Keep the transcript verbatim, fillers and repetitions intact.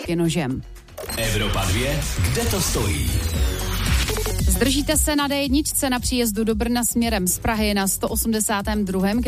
útoky nožem. Evropa dvě, kde to stojí? Zdržíte se na dé jedna na příjezdu do Brna směrem z Prahy na sto osmdesátém druhém